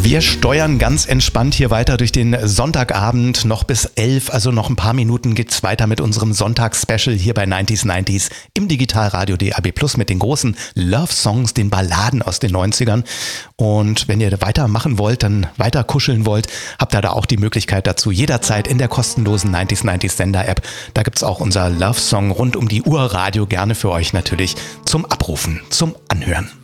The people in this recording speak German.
Wir steuern ganz entspannt hier weiter durch den Sonntagabend, noch bis 11, also noch ein paar Minuten geht's weiter mit unserem Sonntagsspecial hier bei 90s im Digitalradio DAB+ mit den großen Love-Songs, den Balladen aus den 90ern. Und wenn ihr weitermachen wollt, dann weiter kuscheln wollt, habt ihr da auch die Möglichkeit dazu jederzeit in der kostenlosen 90s Sender-App. Da gibt's auch unser Love-Song rund um die Uhr Radio gerne für euch natürlich zum Abrufen, zum Anhören.